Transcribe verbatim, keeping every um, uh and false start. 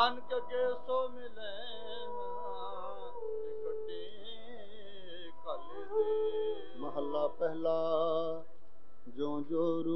ਨਾਨਕ ਕੇ ਸੋ ਮਿਲੇ ਇਕੱਠੇ ਕਲ ਦੇ। ਮਹੱਲਾ ਪਹਿਲਾ। ਜੋ ਜੋ